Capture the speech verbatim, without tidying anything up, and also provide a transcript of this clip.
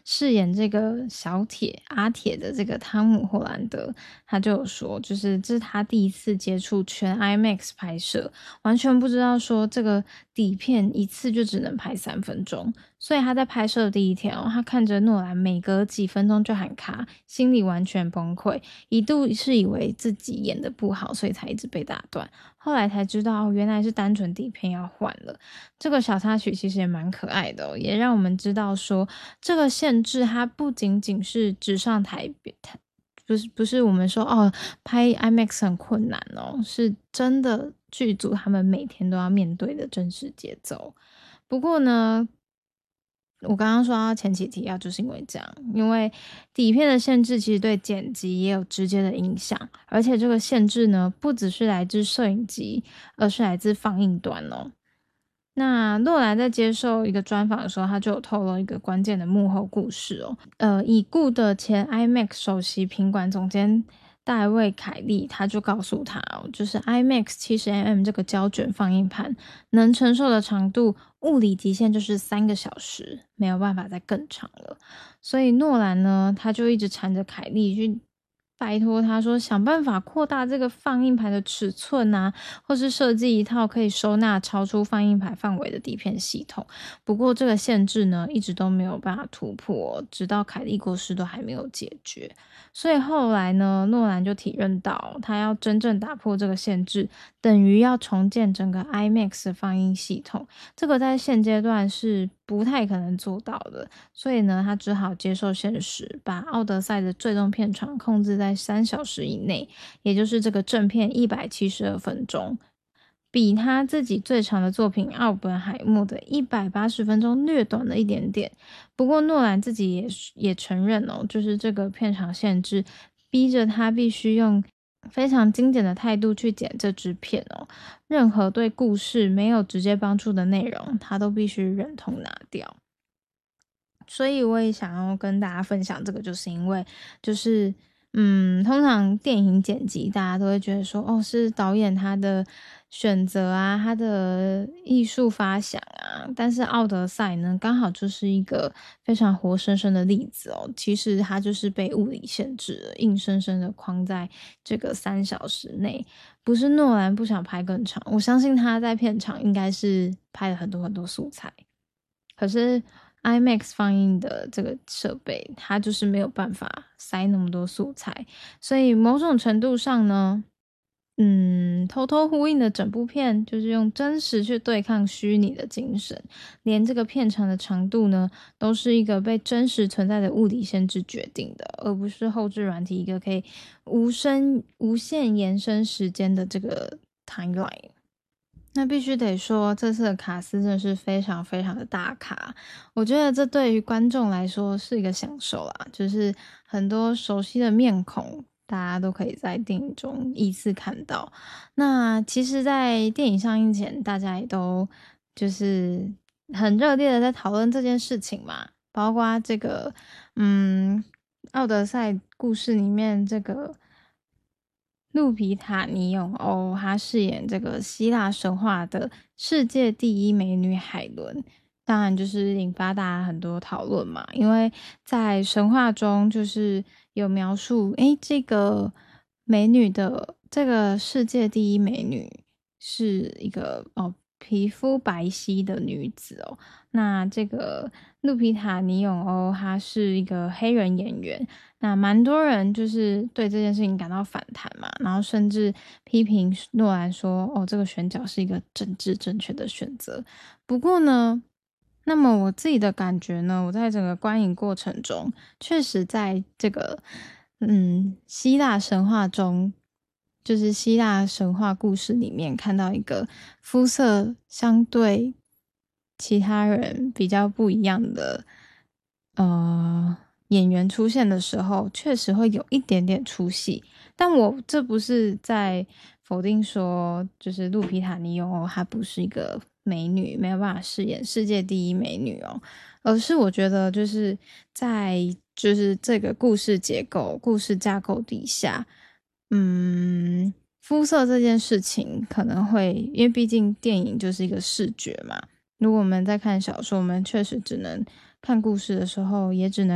饰演这个小铁阿铁的这个汤姆·霍兰德，他就有说，就是这是他第一次接触全 IMAX 拍摄，完全不知道说这个底片一次就只能拍三分钟，所以他在拍摄的第一天哦，他看着诺兰每隔几分钟就喊卡，心里完全崩溃，一度是以为自己演得不好，所以才一直被打断。后来才知道，原来是单纯底片要换了。这个小插曲其实也蛮可爱的哦，也让我们知道说，这个限制它不仅仅是纸上台台，不是不是我们说哦拍 IMAX 很困难哦，是真的剧组他们每天都要面对的真实节奏。不过呢，我刚刚说到前期提要，就是因为这样，因为底片的限制其实对剪辑也有直接的影响，而且这个限制呢，不只是来自摄影机，而是来自放映端哦。那诺兰在接受一个专访的时候，他就有透露一个关键的幕后故事哦。呃，已故的前 IMAX 首席品管总监戴维·凯利，他就告诉他哦，就是 IMAX 七十 M M 这个胶卷放映盘能承受的长度，物理极限就是三个小时，没有办法再更长了。所以诺兰呢，他就一直缠着凯利去拜托他说，想办法扩大这个放映盘的尺寸啊，或是设计一套可以收纳超出放映盘范围的底片系统。不过这个限制呢，一直都没有办法突破，直到凯利过世都还没有解决。所以后来呢，诺兰就体认到，他要真正打破这个限制，等于要重建整个 IMAX 的放映系统。这个在现阶段是不太可能做到的，所以呢，他只好接受现实，把《奥德赛》的最终片长控制在三小时以内，也就是这个正片一百七十二分钟，比他自己最长的作品《奥本海默》的一百八十分钟略短了一点点。不过诺兰自己也也承认哦，就是这个片长限制逼着他必须用非常精简的态度去剪这支片哦，任何对故事没有直接帮助的内容，他都必须忍痛拿掉。所以我也想要跟大家分享这个，就是因为就是嗯，通常电影剪辑大家都会觉得说，哦，是导演他的选择啊，他的艺术发想啊，但是奥德赛呢，刚好就是一个非常活生生的例子哦。其实他就是被物理限制了，硬生生的框在这个三小时内。不是诺兰不想拍更长，我相信他在片场应该是拍了很多很多素材，可是 IMAX 放映的这个设备，它就是没有办法塞那么多素材，所以某种程度上呢，嗯，偷偷呼应的整部片就是用真实去对抗虚拟的精神，连这个片长的长度呢，都是一个被真实存在的物理限制决定的，而不是后置软体一个可以无声无限延伸时间的这个 timeline。那必须得说，这次的卡司真的是非常非常的大咖，我觉得这对于观众来说是一个享受啦，就是很多熟悉的面孔，大家都可以在电影中依次看到。那其实在电影上映前，大家也都就是很热烈的在讨论这件事情嘛，包括这个嗯奥德赛故事里面这个路皮塔尼永欧，她饰演这个希腊神话的世界第一美女海伦，当然就是引发大家很多讨论嘛。因为在神话中，就是有描述，诶，这个美女的这个世界第一美女是一个哦皮肤白皙的女子哦。那这个路皮塔尼永欧，她是一个黑人演员。那蛮多人就是对这件事情感到反弹嘛，然后甚至批评诺兰说，哦，这个选角是一个政治正确的选择。不过呢，那么我自己的感觉呢，我在整个观影过程中，确实在这个嗯希腊神话中，就是希腊神话故事里面看到一个肤色相对其他人比较不一样的呃演员出现的时候，确实会有一点点出戏。但我这不是在否定说，就是路皮塔尼永哦，她不是一个美女，没有办法饰演世界第一美女哦，而是我觉得就是在就是这个故事结构、故事架构底下，嗯，肤色这件事情可能会，因为毕竟电影就是一个视觉嘛。如果我们在看小说，我们确实只能看故事的时候，也只能